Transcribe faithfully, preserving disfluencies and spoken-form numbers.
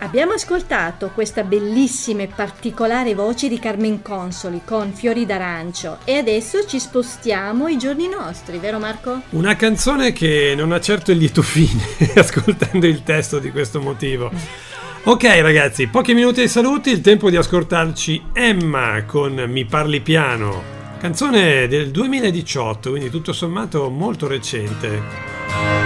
Abbiamo ascoltato questa bellissima e particolare voce di Carmen Consoli con Fiori d'arancio e adesso ci spostiamo ai giorni nostri, vero Marco? Una canzone che non ha certo il lieto fine ascoltando il testo di questo motivo. Ok ragazzi, pochi minuti di saluti, il tempo di ascoltarci Emma con Mi parli piano, canzone del duemiladiciotto, quindi tutto sommato molto recente.